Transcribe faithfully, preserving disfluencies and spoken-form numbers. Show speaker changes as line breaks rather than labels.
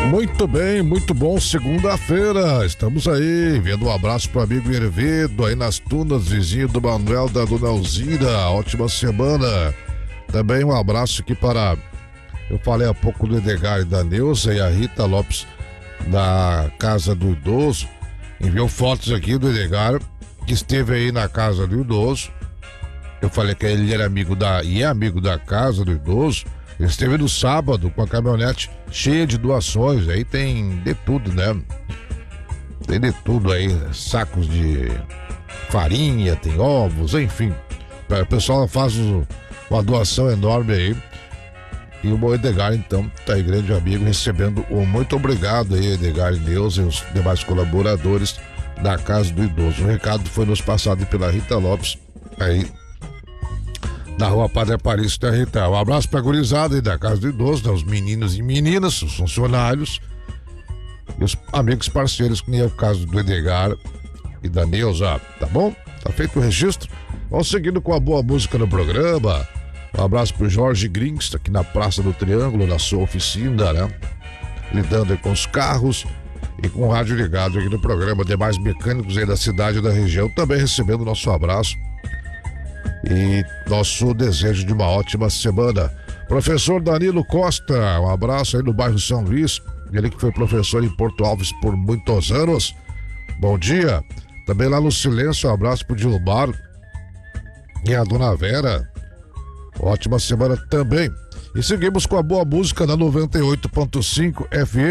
Muito bem, muito bom, segunda-feira, estamos aí, vendo um abraço pro amigo Hervedo, aí nas Tunas, vizinho do Manuel, da Dona Alzira, ótima semana. Também um abraço aqui para, eu falei há pouco do Edgar e da Neuza, e a Rita Lopes, da Casa do Idoso, enviou fotos aqui do Edgar, que esteve aí na Casa do Idoso. Eu falei que ele era amigo da, e é amigo da Casa do Idoso. Ele esteve no sábado com a caminhonete cheia de doações, aí tem de tudo, né? Tem de tudo aí, sacos de farinha, tem ovos, enfim. O pessoal faz uma doação enorme aí. E o Edgar, então, tá aí, grande amigo, recebendo um muito obrigado aí, Edgar e Neuza e os demais colaboradores da Casa do Idoso. O recado foi nos passado pela Rita Lopes, aí na Rua Padre Aparício da Rita. Um abraço pra gurizada aí da Casa do Idoso, né? Os meninos e meninas, os funcionários e os amigos parceiros, que nem é o caso do Edgar e da Neuza, tá bom? Tá feito o registro. Vamos seguindo com a boa música no programa. Um abraço pro Jorge Grings, aqui na Praça do Triângulo, na sua oficina, né? Lidando aí com os carros e com o rádio ligado aqui no programa. Demais mecânicos aí da cidade e da região também recebendo nosso abraço e nosso desejo de uma ótima semana. Professor Danilo Costa, um abraço aí no bairro São Luís, ele que foi professor em Porto Alves por muitos anos. Bom dia. Também lá no Silêncio, um abraço pro Dilmar e a Dona Vera. Ótima semana também. E seguimos com a boa música da noventa e oito ponto cinco F M.